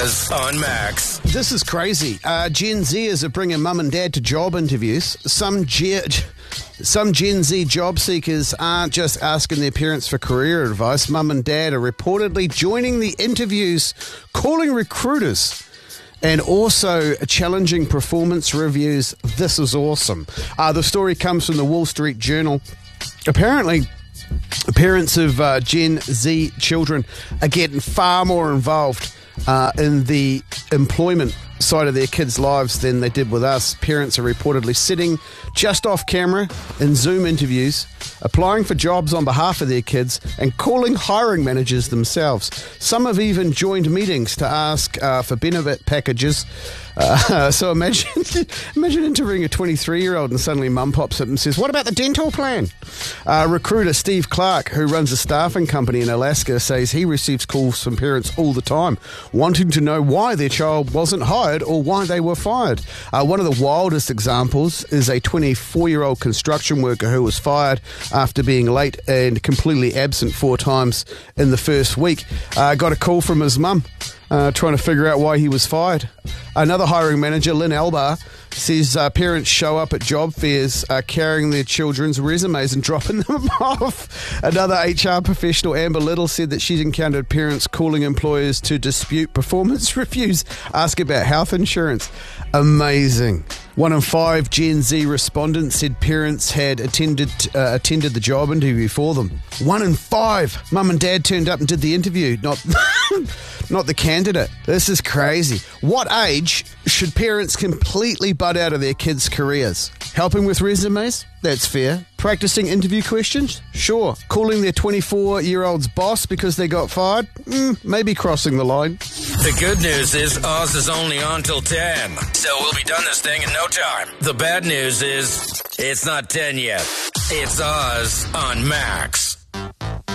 Oz on Max. This is crazy. Gen Zers are bringing mum and dad to job interviews. Some Gen Z job seekers aren't just asking their parents for career advice. Mum and dad are reportedly joining the interviews, calling recruiters, and also challenging performance reviews. This is awesome. The story comes from the Wall Street Journal. Apparently, parents of Gen Z children are getting far more involved in the employment side of their kids' lives than they did with us. Parents are reportedly sitting just off camera in Zoom interviews, applying for jobs on behalf of their kids and calling hiring managers themselves. Some have even joined meetings to ask for benefit packages. So imagine interviewing a 23-year-old and suddenly mum pops up and says, "What about the dental plan?" Recruiter Steve Clark, who runs a staffing company in Alaska, says he receives calls from parents all the time wanting to know why their child wasn't hired or why they were fired. One of the wildest examples is a 24-year-old construction worker who was fired after being late and completely absent 4 times in the first week. Got a call from his mum trying to figure out why he was fired. Another hiring manager, Lynn Elbar, says parents show up at job fairs carrying their children's resumes and dropping them off. Another HR professional, Amber Little, said that she's encountered parents calling employers to dispute performance reviews, ask about health insurance. Amazing. 1 in 5 Gen Z respondents said parents had attended the job interview for them. 1 in 5. Mum and dad turned up and did the interview, not the candidate. This is crazy. What age should parents completely butt out of their kids' careers? Helping with resumes? That's fair. Practicing interview questions? Sure. Calling their 24-year-old's boss because they got fired? Maybe crossing the line. The good news is Oz is only on till 10, so we'll be done this thing in no time. The bad news is it's not 10 yet. It's Oz on Max.